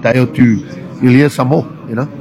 day or two, you'll hear some more, you know.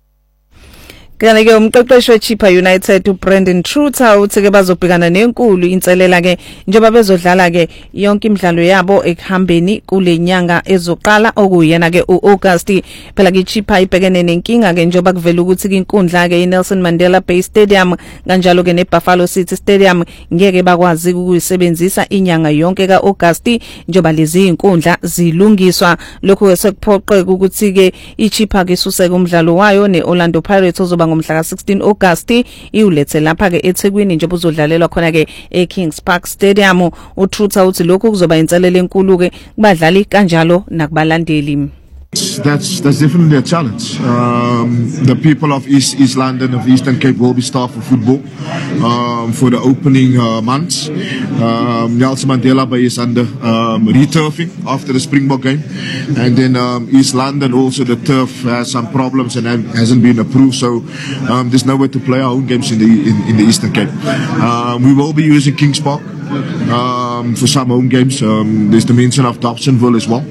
Kanike umqeqeshi weChippa United uBrandon Truter uthi ke bazobhekana nenkulu inselela ke njengoba bezodlala ke yonke imidlalo yabo ekuhambeni kule nyanga ezoqala okuyena ke uAugust phela ke iChippa ibhekene nenkinga ke njengoba kuvela ukuthi inkundla ke iNelson Mandela Bay Stadium kanjalo ke neBuffalo City Stadium ngeke bakwazi ukuyisebenzisa inyanga yonke kaAugust njengoba lezi inkundla zilungiswa lokho sekuphoqeka ukuthi ke iChippa ke suseke umdlalo wayo neOrlando Pirates ozoba ngomhla ka16 August iulethe lapha ke eThekwini nje buzodlalelwa khona ke eKings Park Stadium. uTruter uthi lokho kuzoba inselele enkulu ke kubadlali kanjalo nakubalandeli. That's definitely a challenge. The people of East London, of Eastern Cape, will be starved for football for the opening months. Nelson Mandela Bay is under returfing after the Springbok game, and then East London also, the turf has some problems and hasn't been approved, so there's nowhere to play our own games in the Eastern Cape. We will be using Kings Park for some home games. There's the mention of Dobsonville as well.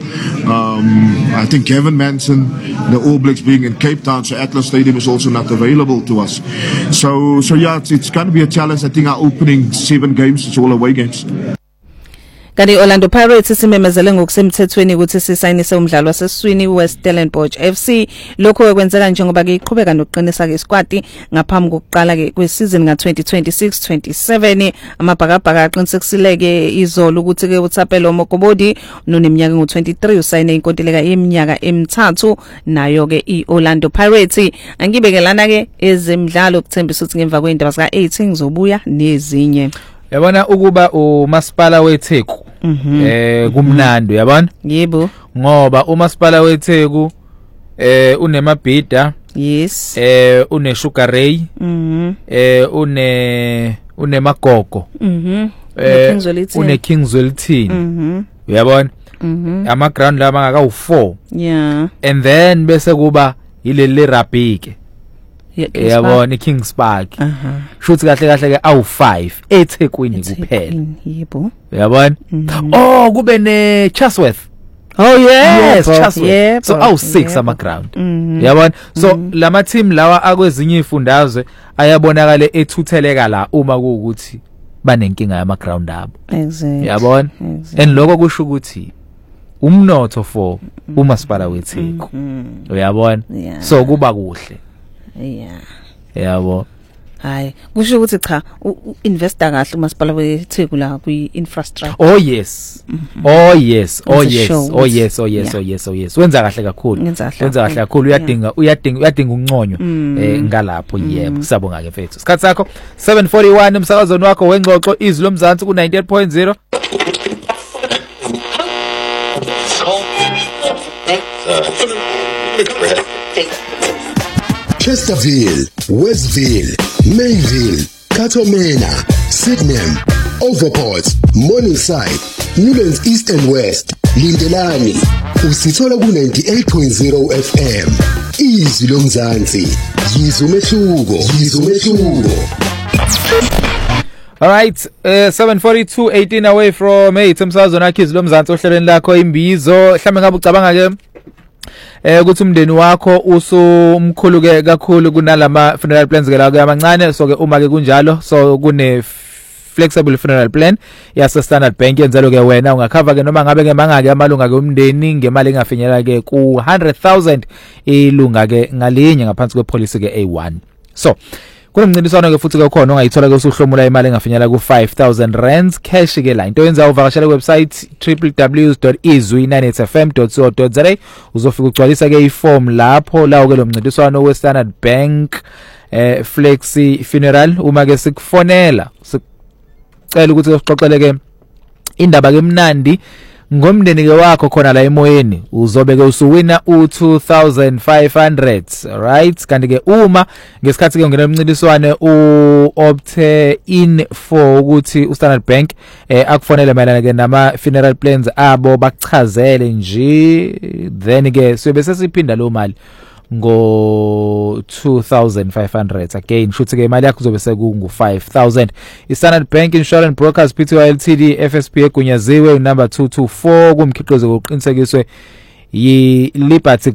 I think Kevin mentioned the All Blacks being in Cape Town, so Atlas Stadium is also not available to us. So yeah, it's going to be a challenge. I think our opening 7 games, it's all away games. Kanti Orlando Pirates simemezele ngokusemthethweni ukuthi sisayinise umdlalo waseswini weStellenbosch FC. Lokho kwenzeka njengoba ke iqhubeka nokuqinisa ke isquad ngaphambi kokuqala ke kwesizini nga-2026-27. Amabhakabhaka aqinisekisile ke izolo ukuthi ke uThapelo Mokobodi noneminyaka ngo-23 usayine inkontileka yeminyaka emithathu nayo ke iOrlando Pirates. Angibekelana ke ezemidlalo kuthembisa ukuthi ngemva kweindaba zika-18 ngizobuya nezinye. Yabona ukuba umasipala weTheku kumnando yabona? Yebo. Ngoba umasipala weTheku unemabhida. Yes. Une Sugar Ray. Une Magogo. Une Kingswellton. Uyabona? Ama ground la mangaka u4. Yeah. And then bese kuba ileli rugby ke. Yabona iKings Park. Shuthi kahle ke awu5 eThekwini kuphela. Yebo. Yabona? Oh kube ne Chatsworth. Oh yes, Chatsworth. So awu6 ama ground. Yabona? So lama team lawa akwezinye ifundazwe ayabonakala ethutheleka la uma kuukuthi banenkinga yama ground abo. Exactly. Yabona? And lokho kusho ukuthi umnotho for umasipala weTheku. Uyabona? So kuba kuhle. Yeah. Yabo. Hayi, kusho ukuthi cha investor kahle umasipala weTheku la kwi-infrastructure. Oh yes. Oh yes. Oh yes. Oh yes. Oh yes. Oh yes. Oh yes. Wenza kahle kakhulu. Wenza kahle kakhulu. Uyadinga unconyo ngalapho yebo. Sisabonga ke mfethu. Isikhathi sakho 7:41 emsakazweni wakho wengxoxo izwi lomzansi ku 98.0. Chesterfield, Westville, Mayville, Katomena, Sydenham, Overport, Morningside, Newlands East and West, Lindelani, usithola ku 98.0 FM. Izwi lomzansi, yizwe umehluko. All right, 7:42, 18 away from 8 emsazweni wakhe izwi lomzansi ohlelweni lakho imbizo. Mhlambe ngabe ucabanga ke ukuthi umndeni wakho usumkhulu ke kakhulu kunalama funeral plans ke la ke amancane, so ke uma ke kunjalo so kune flexible funeral plan yase Standard Bank yenzalo ke wena ungakhava ke noma ngabe ke mangake amalunga ke umndeni ngemali engafinyela ke ku 100,000 ilunga ke ngalinye ngaphansi kwepolicy ke A1. So kunomncintiswano ke futhi ke khona ongayithola ke usuhlomula imali engafinyela ku 5,000 rands cash ke la into yenza uvakashela website www.izwi98fm.co.za uzofika ugcwalisa ke iform lapho lawo ke lo mncintiswano we Standard Bank Flexi Funeral. Uma ke sikufonela sicela ukuthi sixoxele ke indaba ke mnandi ngomndeni ke wakho khona la emoyeni uzobe ke usuwina u2500, right? Kanti ke uma ngesikhathi ke ngena umncintiswane uopte in for ukuthi uStandard Bank akufonele mayelana ke nama funeral plans abo bakuchazele nje, then ke siyobe sesiphinda lo mali ngo 2500 again shuthi ke imali yakho uzobe sekungu 5000. iStandard Bank Insurance Brokers Pty Ltd FSP egunyaziwe number 224 kumkhiqizo oqinisekiswe yi Liberty